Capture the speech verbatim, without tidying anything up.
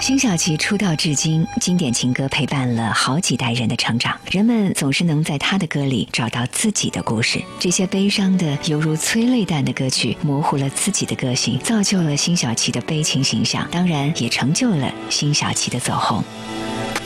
辛晓琪出道至今，经典情歌陪伴了好几代人的成长，人们总是能在她的歌里找到自己的故事。这些悲伤的犹如催泪弹的歌曲，模糊了自己的个性，造就了辛晓琪的悲情形象，当然也成就了辛晓琪的走红。